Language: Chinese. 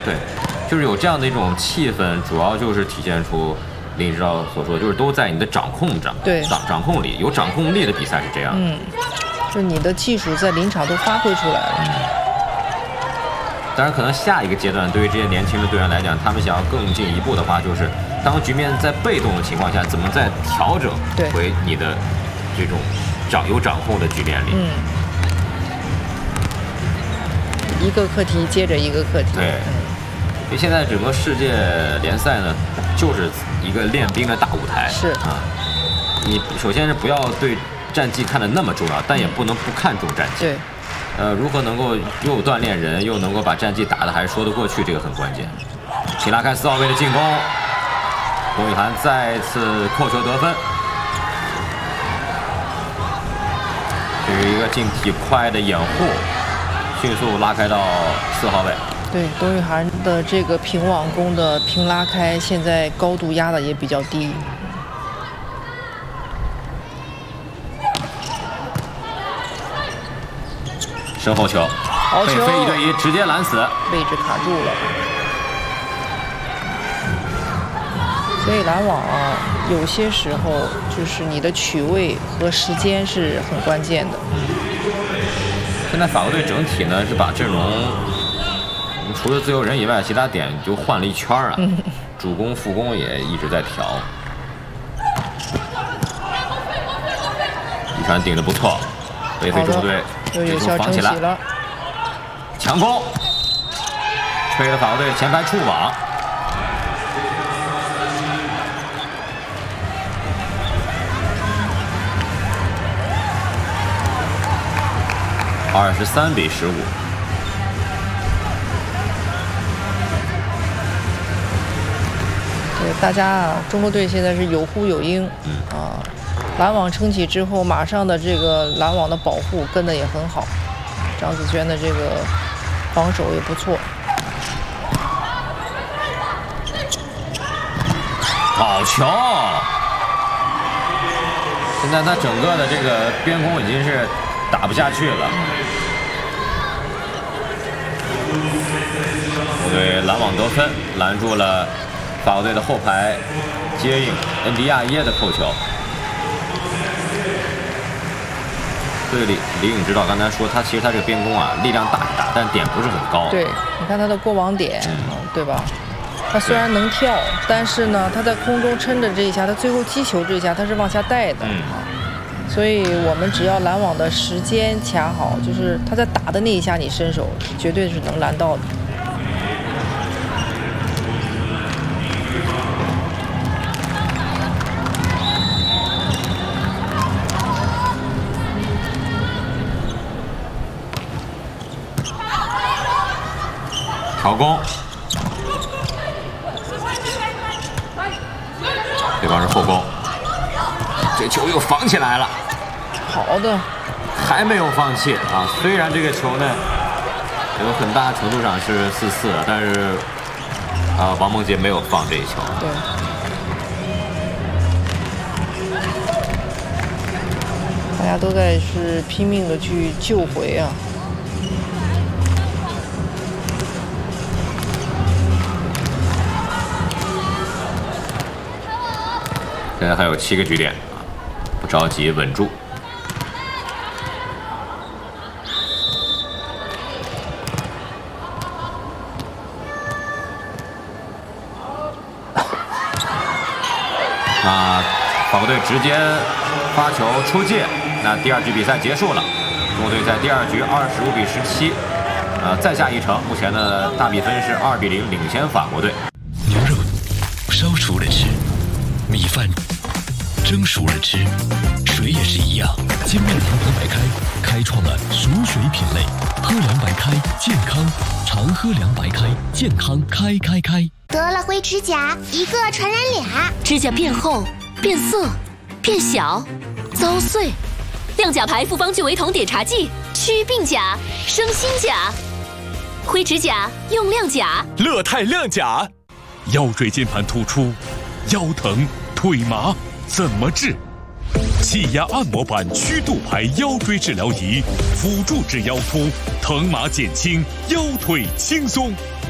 对，就是有这样的一种气氛，主要就是体现出林指导所说的，就是都在你的掌控里，有掌控力的比赛是这样。 就你的技术在临场都发挥出来了。 当然，可能下一个阶段对于这些年轻的队员来讲，他们想要更进一步的话，就是当局面在被动的情况下，怎么再调整回你的这种有掌控的局面里。 一个课题接着一个课题。 对，因为现在整个世界联赛呢，就是一个练兵的大舞台。 是啊，你首先是不要对战绩看得那么重要，但也不能不看重战绩。 对。 如何能够又锻炼人，又能够把战绩打得还说得过去，这个很关键。请拉开4号位的进攻，龚雨涵再次扣球得分。这是一个进体快的掩护，迅速拉开到4号位。 对，董雨涵的这个平网攻的平拉开，现在高度压的也比较低。 身后球，被飞1对1直接拦死， 位置卡住了。所以拦网啊，有些时候就是你的取位和时间是很关键的。 现在法国队整体呢是把阵容除了自由人以外，其他点就换了一圈啊，主攻副攻也一直在调。一传顶得不错，北非中队又有效撑起了， 强攻，吹了法国队前排触网。23比15。 对，大家啊，中国队现在是有呼有应，拦网撑起之后，马上的这个拦网的保护跟的也很好，张子萱的这个防守也不错。 好球！现在他整个的这个边攻已经是打不下去了。对，拦网得分，拦住了法国队的后排接应恩迪亚耶的扣球。对，李颖指导刚才说，其实他这个边攻啊，力量大是大，但点不是很高。 对，你看他的过网点，对吧？他虽然能跳，但是呢，他在空中撑着这一下，他最后击球这一下他是往下带的。所以我们只要拦网的时间卡好，就是他在打的那一下，你伸手绝对是能拦到的。 调攻，对方是后攻，这球又防起来了。 好的， 还没有放弃啊！虽然这个球呢有很大程度上是4-4，但是王梦洁没有放这一球。 对，大家都在是拼命的去救回啊。 现在还有7个局点啊，不着急，稳住。法国队直接发球出界，那第2局比赛结束了，中国队在第2局25比17，再下一城，目前的大比分是2比0领先法国队。 牛肉烧熟了吃，米饭蒸熟了吃，水也是一样。金面堂白开开创了熟水品类，喝凉白开健康，常喝凉白开健康开。 得了灰指甲，一个传染俩， 指甲变厚、变色、变小、遭碎。亮甲牌复方聚维酮碘茶剂，祛病甲，生新甲。灰指甲用亮甲， 乐泰亮甲。腰椎间盘突出，腰疼、腿麻怎么治？气压按摩板曲度牌腰椎治疗仪，辅助治腰突，疼麻减轻，腰腿轻松。